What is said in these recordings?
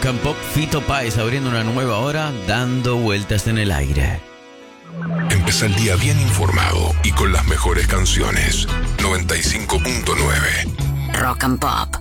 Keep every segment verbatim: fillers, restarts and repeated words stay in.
Rock and Pop, Fito Páez abriendo una nueva hora, dando vueltas en el aire. Empieza el día bien informado y con las mejores canciones. noventa y cinco punto nueve Rock and Pop.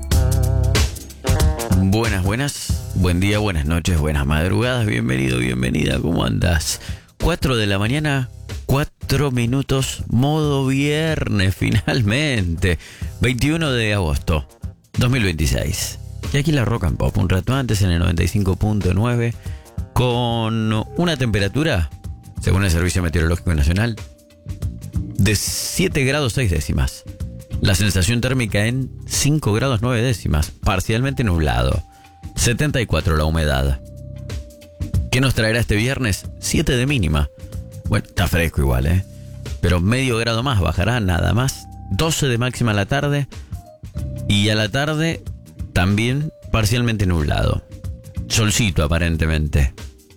Buenas, buenas. Buen día, buenas noches, buenas madrugadas. Bienvenido, bienvenida. ¿Cómo andas? cuatro de la mañana, cuatro minutos, modo viernes, finalmente. veintiuno de agosto, dos mil veintiséis. Y aquí la Rock and Pop, un rato antes en el noventa y cinco punto nueve, con una temperatura, según el Servicio Meteorológico Nacional, de siete grados seis décimas. La sensación térmica en cinco grados nueve décimas, parcialmente nublado. setenta y cuatro la humedad. ¿Qué nos traerá este viernes? siete de mínima. Bueno, está fresco igual, ¿eh? Pero medio grado más, bajará nada más. doce de máxima a la tarde. Y a la tarde también parcialmente nublado. Solcito aparentemente.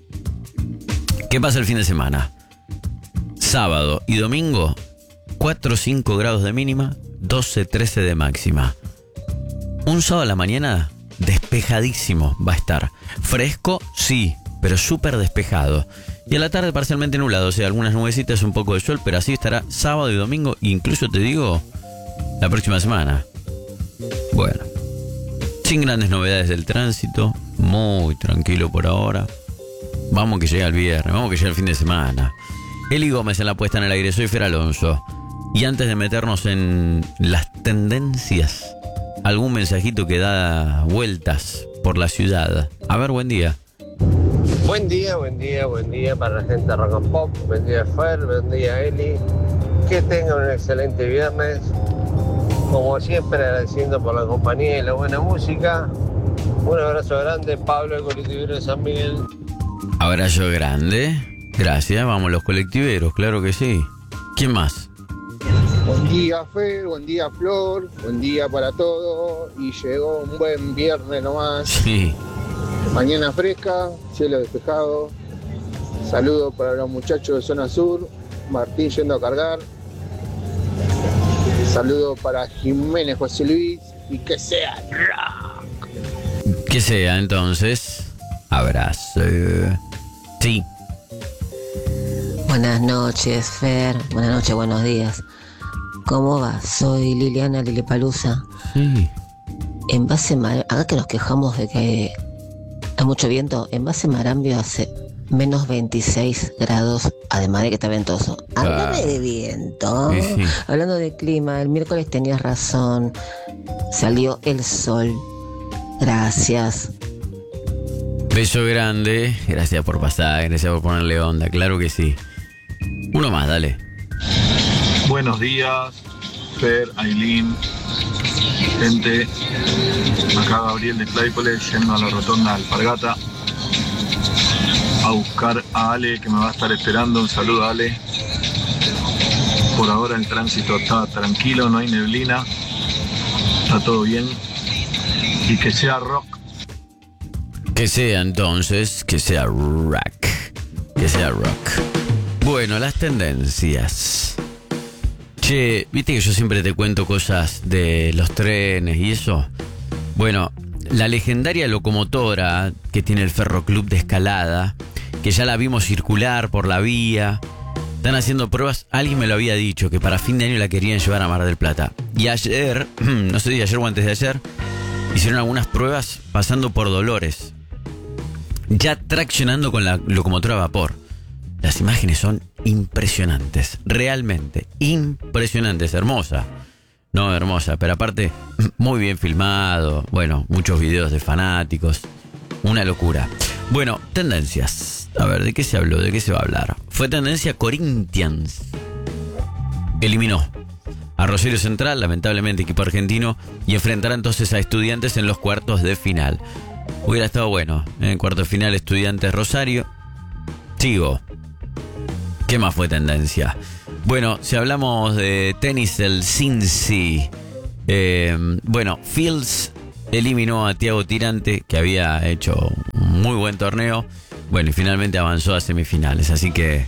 ¿Qué pasa el fin de semana? Sábado y domingo, cuatro a cinco grados de mínima, doce a trece de máxima. Un sábado a la mañana despejadísimo va a estar. Fresco, sí, pero súper despejado. Y a la tarde parcialmente nublado, o sea, algunas nubecitas, un poco de sol, pero así estará sábado y domingo, incluso te digo, la próxima semana. Bueno, sin grandes novedades del tránsito, muy tranquilo por ahora. Vamos que llega el viernes, vamos que llega el fin de semana. Eli Gómez en la puesta en el aire, soy Fer Alonso. Y antes de meternos en las tendencias, algún mensajito que da vueltas por la ciudad. A ver, buen día. Buen día, buen día, buen día para la gente de Rock and Pop. Buen día Fer, buen día Eli. Que tengan un excelente viernes. Como siempre, agradeciendo por la compañía y la buena música. Un abrazo grande, Pablo, el colectivero de San Miguel. Abrazo grande. Gracias, vamos los colectiveros, claro que sí. ¿Quién más? Buen día, Fer, buen día, Flor, buen día para todos. Y llegó un buen viernes nomás. Sí. Mañana fresca, cielo despejado. Saludos para los muchachos de Zona Sur. Martín yendo a cargar. Saludos para Jiménez José Luis. Y que sea rock. Que sea entonces. Abrazo. Sí. Buenas noches, Fer. Buenas noches, buenos días. ¿Cómo va? Soy Liliana Lilipalusa. Sí. En base Mar... Acá que nos quejamos de que hay mucho viento. En base Marambio hace menos veintiséis grados, además de que está ventoso. Háblame Ah. de viento. Sí, sí. Hablando de clima, el miércoles tenías razón. Salió el sol. Gracias. Beso grande. Gracias por pasar, gracias por ponerle onda, claro que sí. Uno más, dale. Buenos días, Fer, Ailín, gente. Acá Gabriel de Claypole, yendo a la rotonda de Alpargata a buscar a Ale, que me va a estar esperando. Un saludo a Ale. Por ahora el tránsito está tranquilo, no hay neblina, está todo bien. Y que sea rock. Que sea entonces, que sea rock. Que sea rock. Bueno, las tendencias. Che, viste que yo siempre te cuento cosas de los trenes y eso. Bueno, la legendaria locomotora que tiene el Ferroclub de Escalada, que ya la vimos circular por la vía. Están haciendo pruebas, alguien me lo había dicho, que para fin de año la querían llevar a Mar del Plata. Y ayer, no sé si ayer o antes de ayer, hicieron algunas pruebas pasando por Dolores. Ya traccionando con la locomotora a vapor. Las imágenes son impresionantes, realmente impresionantes, hermosa. No, hermosa, pero aparte muy bien filmado. Bueno, muchos videos de fanáticos. Una locura. Bueno, tendencias. A ver, ¿de qué se habló? ¿De qué se va a hablar? Fue tendencia Corinthians. Eliminó a Rosario Central, lamentablemente equipo argentino, y enfrentará entonces a Estudiantes en los cuartos de final. Hubiera estado bueno, en cuarto de final Estudiantes Rosario. Sigo. ¿Qué más fue tendencia? Bueno, si hablamos de tenis, el Cincy. Eh, bueno, Fields eliminó a Thiago Tirante, que había hecho un muy buen torneo. Bueno, y finalmente avanzó a semifinales, así que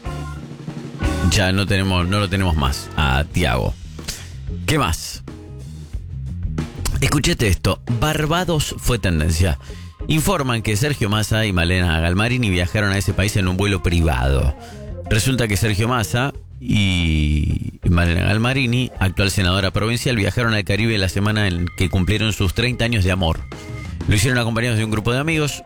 ya no tenemos, no lo tenemos más a Thiago. ¿Qué más? Escuchate esto. Barbados fue tendencia. informan que Sergio Massa y Malena Galmarini viajaron a ese país en un vuelo privado. Resulta que Sergio Massa y Malena Galmarini, actual senadora provincial, viajaron al Caribe la semana en que cumplieron sus treinta años de amor. Lo hicieron acompañados de un grupo de amigos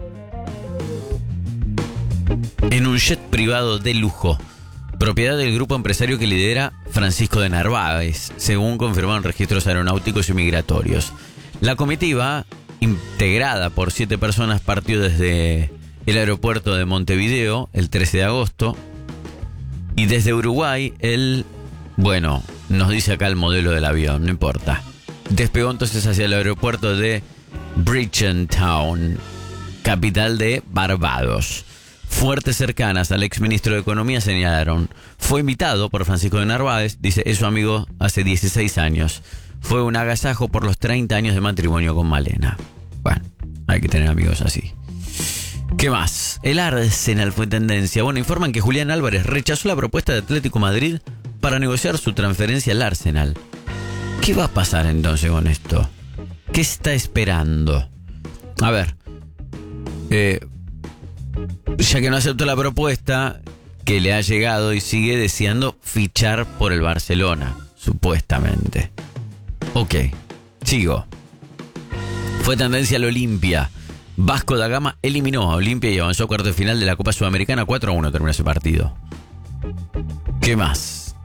en un jet privado de lujo, propiedad del grupo empresario que lidera Francisco de Narváez, según confirmaron registros aeronáuticos y migratorios. La comitiva, integrada por siete personas, partió desde el aeropuerto de Montevideo el trece de agosto y desde Uruguay el, bueno, nos dice acá el modelo del avión, no importa. Despegó entonces hacia el aeropuerto de Bridgetown, capital de Barbados. Fuertes cercanas al exministro de Economía señalaron: fue invitado por Francisco de Narváez, dice, es su amigo hace dieciséis años. Fue un agasajo por los treinta años de matrimonio con Malena. Bueno, hay que tener amigos así. ¿Qué más? El Arsenal fue tendencia. Bueno, informan que Julián Álvarez rechazó la propuesta de Atlético Madrid para negociar su transferencia al Arsenal. ¿Qué va a pasar entonces con esto? ¿Qué está esperando? A ver, eh... ya que no aceptó la propuesta que le ha llegado y sigue deseando fichar por el Barcelona, supuestamente. Ok, sigo. Fue tendencia al Olimpia. Vasco da Gama eliminó a Olimpia y avanzó a cuarto de final de la Copa Sudamericana. cuatro a uno terminó ese partido. ¿Qué más?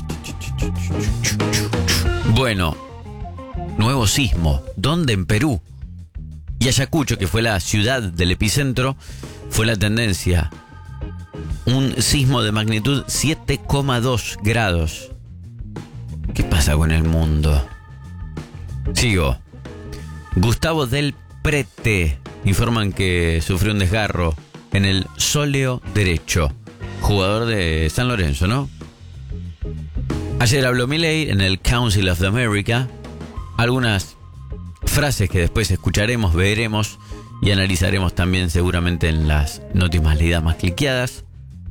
Bueno, nuevo sismo. ¿Dónde? En Perú. Y Ayacucho, que fue la ciudad del epicentro, fue la tendencia. Un sismo de magnitud siete coma dos grados. ¿Qué pasa con el mundo? Sigo. Gustavo del Prete. Informan que sufrió un desgarro en el sóleo derecho. Jugador de San Lorenzo, ¿no? Ayer habló Milei en el Council of the America. Algunas frases que después escucharemos, veremos y analizaremos también seguramente en las noticias más leídas, más cliqueadas.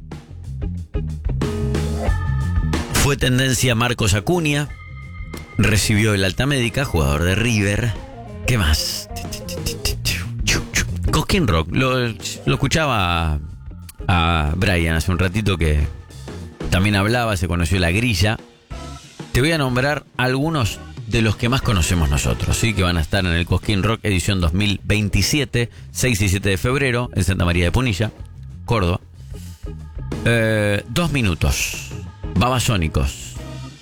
Fue tendencia Marcos Acuña. Recibió el alta médica, jugador de River. ¿Qué más? Cosquín Rock. Lo, lo escuchaba a Brian hace un ratito que también hablaba, se conoció la grilla. Te voy a nombrar algunos de los que más conocemos nosotros, ¿sí? Que van a estar en el Cosquín Rock edición dos mil veintisiete, seis y siete de febrero, en Santa María de Punilla, Córdoba. Eh, dos minutos. Babasónicos.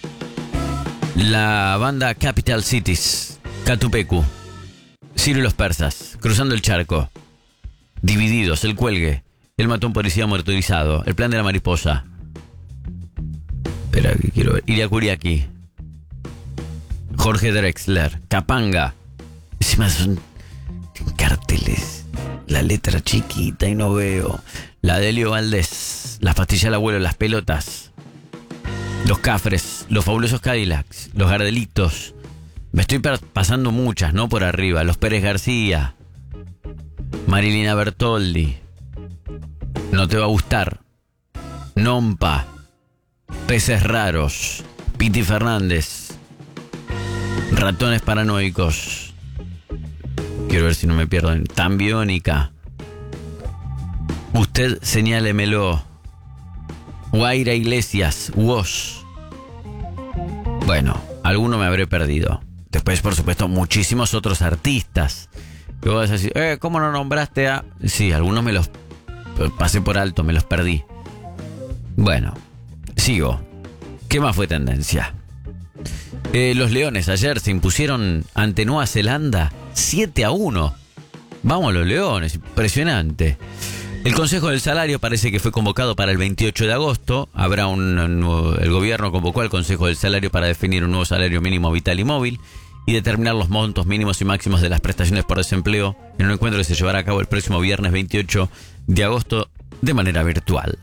La banda Capital Cities, Catupecu, Ciro y los Persas, Cruzando el Charco, Divididos, El Cuelgue, El Matón Policía Motorizado, El Plan de la Mariposa. Espera, que quiero ver. Iriacuriaki, Jorge Drexler, Capanga. Encima son carteles. La letra chiquita y no veo. La de Elio Valdés, Las pastillas del abuelo, Las pelotas, Los Cafres, Los fabulosos Cadillacs, Los Gardelitos. Me estoy pasando muchas, ¿no? Por arriba. Los Pérez García, Marilina Bertoldi, No te va a gustar, Nompa, Peces Raros, Piti Fernández, Ratones Paranoicos. Quiero ver si no me pierdo. Tan Biónica, Usted señálemelo, Guaira Iglesias, Woz. Bueno, alguno me habré perdido. Después, por supuesto, muchísimos otros artistas. Que vos vas a decir, eh, ¿cómo no nombraste a...? Sí, algunos me los pasé por alto, me los perdí. Bueno, sigo. ¿Qué más fue tendencia? Eh, los Leones ayer se impusieron ante Nueva Zelanda siete a uno. Vamos los Leones, impresionante. El Consejo del Salario parece que fue convocado para el veintiocho de agosto. Habrá un, un nuevo, el gobierno convocó al Consejo del Salario para definir un nuevo salario mínimo vital y móvil y determinar los montos mínimos y máximos de las prestaciones por desempleo en un encuentro que se llevará a cabo el próximo viernes veintiocho de agosto de manera virtual.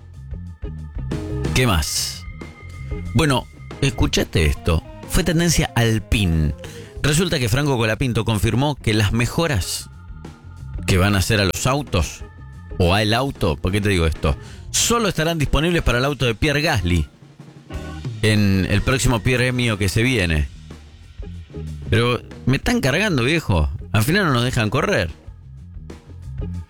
¿Qué más? Bueno, escuchate esto. Fue tendencia Alpine. Resulta que Franco Colapinto confirmó que las mejoras que van a hacer a los autos o al auto, ¿por qué te digo esto? Solo estarán disponibles para el auto de Pierre Gasly en el próximo premio que se viene. Pero me están cargando, viejo. Al final no nos dejan correr.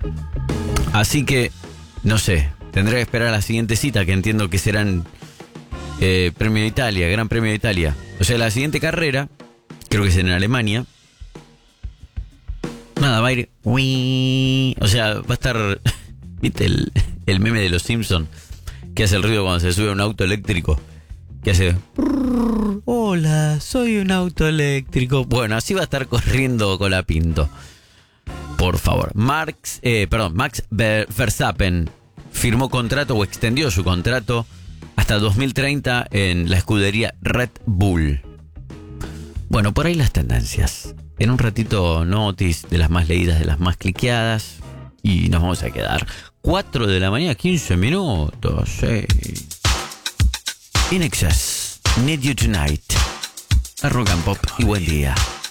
Así que, no sé, tendré que esperar a la siguiente cita, que entiendo que serán eh, Premio de Italia, Gran Premio de Italia. O sea, la siguiente carrera, creo que es en Alemania. Nada, va a ir... Uii, o sea, va a estar... ¿Viste el, el meme de los Simpsons? Que hace el ruido cuando se sube a un auto eléctrico. Que hace... Hola, soy un auto eléctrico. Bueno, así va a estar corriendo Colapinto. Por favor. Marx, eh, perdón, Max Verstappen firmó contrato o extendió su contrato hasta dos mil treinta en la escudería Red Bull. Bueno, por ahí las tendencias. En un ratito notis de las más leídas, de las más cliqueadas. Y nos vamos a quedar. cuatro de la mañana, quince minutos. Sí. In Excess, Need You Tonight. A Rock and Pop y buen día.